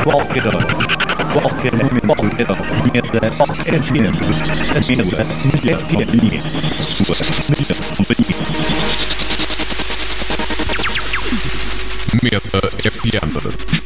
qualquer momento, Meta FM, a sua melhor companhia, Meta FM.